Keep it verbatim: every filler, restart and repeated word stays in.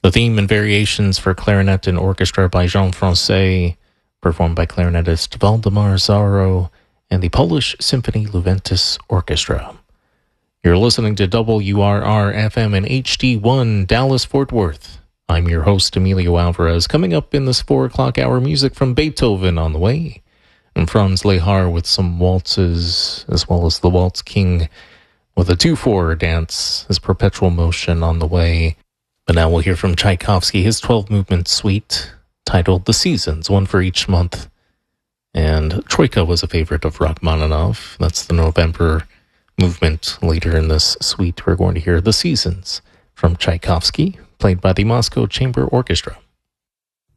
The theme and variations for clarinet and orchestra by Jean Francais, performed by clarinetist Waldemar Zaro and the Polish Symphony Luventus Orchestra. You're listening to W R R F M and H D one Dallas-Fort Worth. I'm your host, Emilio Alvarez. Coming up in this four o'clock hour, music from Beethoven on the way, and Franz Lehár with some waltzes, as well as the Waltz King with a two four dance, his Perpetual Motion on the way. But now we'll hear from Tchaikovsky, his twelve-movement suite, titled The Seasons, one for each month. And Troika was a favorite of Rachmaninoff. That's the November movement. Later in this suite, we're going to hear The Seasons from Tchaikovsky, played by the Moscow Chamber Orchestra.